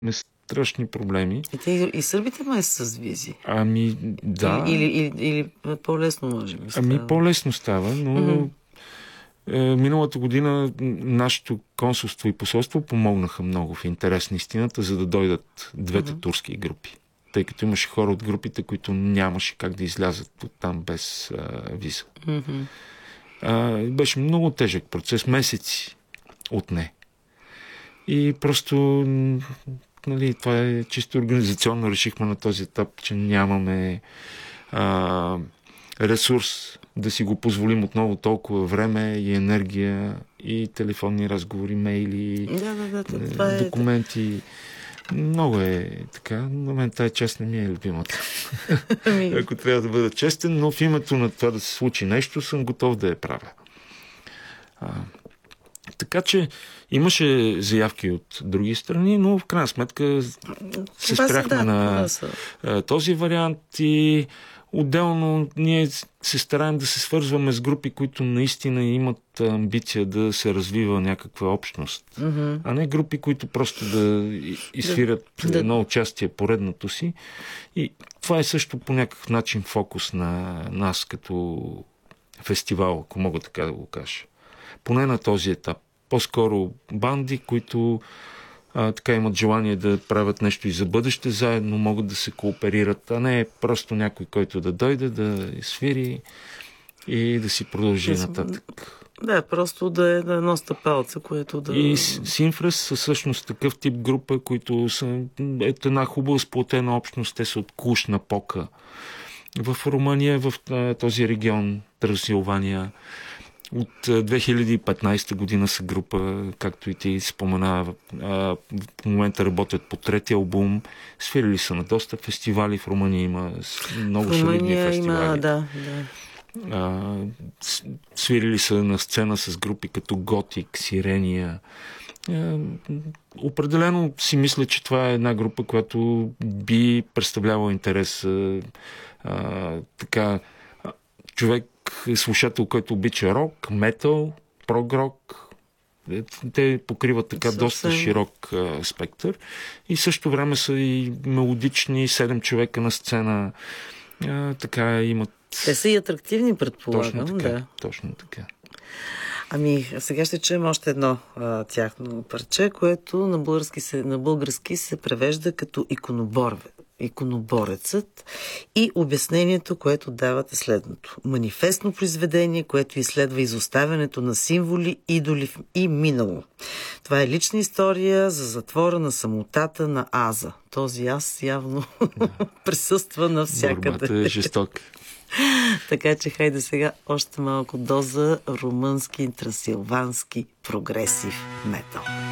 страшни проблеми. И сърбите май са с визи. Ами, да. Или по-лесно може би става. Ами, по-лесно става, но миналата година нашето консулство и посолство помогнаха много в интерес на истината, за да дойдат двете турски групи. Тъй като имаше хора от групите, които нямаше как да излязат от там без виза. Беше много тежък процес, месеци отне. И просто, нали, това е чисто организационно. Решихме на този етап, че нямаме ресурс да си го позволим отново толкова време и енергия и телефонни разговори, мейли, документи. Много е така. На мен тази част не ми е любимата. Ако трябва да бъда честен, но в името на това да се случи нещо, съм готов да я правя. Така че имаше заявки от други страни, но в крайна сметка се спряхме на този вариант и отделно ние се стараем да се свързваме с групи, които наистина имат амбиция да се развива някаква общност, а не групи, които просто да изфират едно участие поредното си. И това е също по някакъв начин фокус на нас като фестивал, ако мога така да го кажа. Поне на този етап. По-скоро банди, които така имат желание да правят нещо и за бъдеще, заедно могат да се кооперират, а не просто някой, който да дойде, да свири и да си продължи нататък. Да, просто да е на едно стъпалца, което да... И Синфрес са всъщност такъв тип група, които са една хубава сплотена общност. Те са от Клуш на Пока. В Румъния, в този регион, Трансилвания. От 2015 година са група, както и ти спомена, в момента работят по третия албум. Свирили са на доста фестивали. В Румъния има много солидни фестивали. Свирили са на сцена с групи като Готик, Сирения. Определено си мисля, че това е една група, която би представлявала интерес. Човек, слушател, който обича рок, метал, прог-рок. Те покриват така доста широк спектър. И също време са и мелодични, 7 човека на сцена. Така имат... Те са и атрактивни, предполагам. Точно така. Ами, сега ще чуем още едно тяхно парче, което на български се превежда като иконоборецът, и обяснението, което давате следното. Манифестно произведение, което изследва изоставянето на символи, идоли и минало. Това е лична история за затвора на самотата на Аза. Този аз явно присъства навсякъде. Борбата е жестока. Така че хайде сега още малко доза румънски, трансилвански прогресив метал.